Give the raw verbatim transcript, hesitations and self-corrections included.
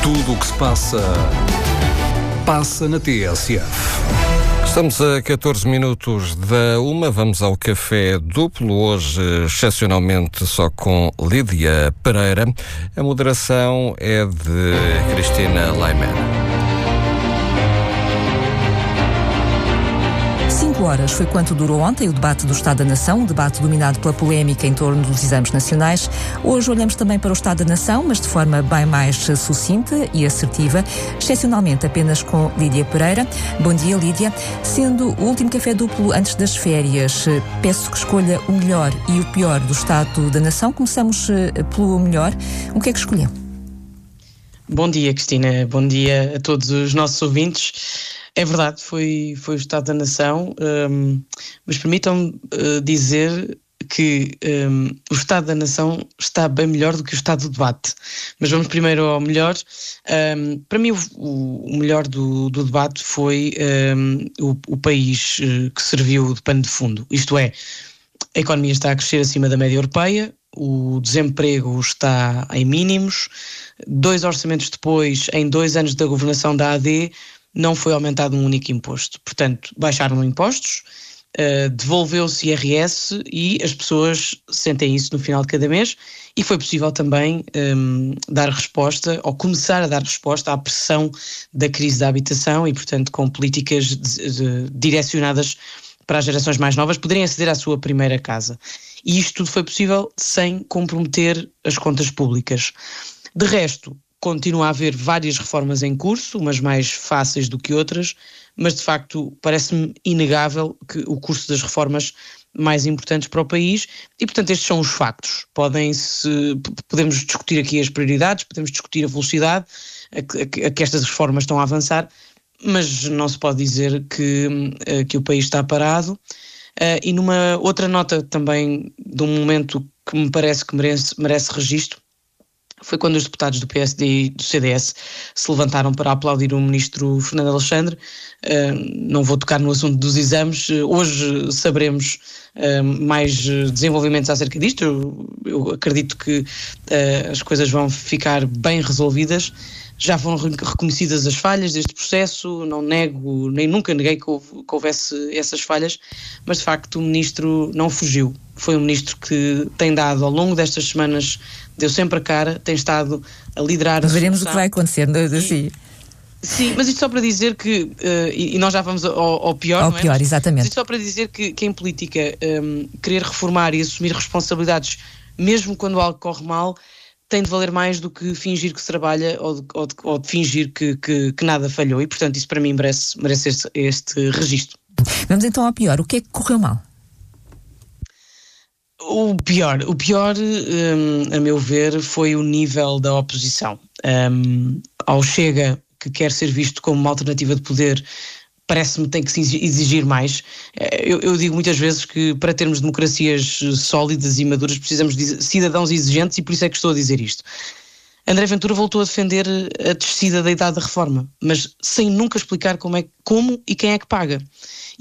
Tudo o que se passa, passa na T S F. Estamos a catorze minutos da uma, vamos ao café duplo, hoje excepcionalmente só com Lídia Pereira. A moderação é de Cristina Laiman. Cinco horas foi quanto durou ontem o debate do Estado da Nação, um debate dominado pela polémica em torno dos exames nacionais. Hoje olhamos também para o Estado da Nação, mas de forma bem mais sucinta e assertiva, excepcionalmente apenas com Lídia Pereira. Bom dia, Lídia. Sendo o último café duplo antes das férias, peço que escolha o melhor e o pior do Estado da Nação. Começamos pelo melhor. O que é que escolheu? Bom dia, Cristina. Bom dia a todos os nossos ouvintes. É verdade, foi, foi o Estado da Nação, um, mas permitam-me uh, dizer que um, o Estado da Nação está bem melhor do que o Estado do debate. Mas vamos primeiro ao melhor. Um, para mim, o, o melhor do, do debate foi um, o, o país uh, que serviu de pano de fundo. Isto é, a economia está a crescer acima da média europeia, o desemprego está em mínimos, dois orçamentos depois, em dois anos da governação da A D, não foi aumentado um único imposto. Portanto, baixaram impostos, uh, devolveu-se I R S e as pessoas sentem isso no final de cada mês, e foi possível também um, dar resposta, ou começar a dar resposta à pressão da crise da habitação e, portanto, com políticas de, de, direcionadas para as gerações mais novas poderem aceder à sua primeira casa. E isto tudo foi possível sem comprometer as contas públicas. De resto, continua a haver várias reformas em curso, umas mais fáceis do que outras, mas de facto parece-me inegável que o curso das reformas mais importantes para o país, e portanto estes são os factos. Podem-se, podemos discutir aqui as prioridades, podemos discutir a velocidade a que, a que estas reformas estão a avançar, mas não se pode dizer que, que o país está parado. E numa outra nota também de um momento que me parece que merece, merece registro, foi quando os deputados do P S D e do C D S se levantaram para aplaudir o ministro Fernando Alexandre. Uh, não vou tocar no assunto dos exames, uh, hoje saberemos uh, mais desenvolvimentos acerca disto. Eu, eu acredito que uh, as coisas vão ficar bem resolvidas. Já foram reconhecidas as falhas deste processo, não nego, nem nunca neguei que, houve, que houvesse essas falhas, mas de facto o ministro não fugiu. Foi um ministro que tem dado ao longo destas semanas, deu sempre a cara, tem estado a liderar a Veremos solução. O que vai acontecer, não é assim? Sim, mas isto só para dizer que, uh, e, e nós já vamos ao, ao pior, ao não é? pior, exatamente. Mas isto só para dizer que, que em política um, querer reformar e assumir responsabilidades, mesmo quando algo corre mal, tem de valer mais do que fingir que se trabalha ou de, ou de, ou de fingir que, que, que nada falhou, e portanto isso para mim merece, merece este, este registro. Vamos então ao pior. O que é que correu mal? O pior, o pior um, a meu ver, foi o nível da oposição. Um, ao Chega, que quer ser visto como uma alternativa de poder, parece-me que tem que se exigir mais. Eu, eu digo muitas vezes que para termos democracias sólidas e maduras precisamos de cidadãos exigentes, e por isso é que estou a dizer isto. André Ventura voltou a defender a descida da idade da reforma, mas sem nunca explicar como, é, como e quem é que paga.